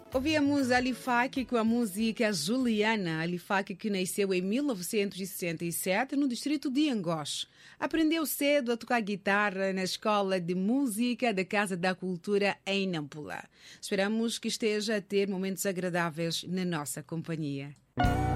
Ouvimos Ali Faki com a música Juliana. Ali Faki, que nasceu em 1967 no distrito de Angoche. Aprendeu cedo a tocar guitarra na Escola de Música da Casa da Cultura em Nampula. Esperamos que esteja a ter momentos agradáveis na nossa companhia.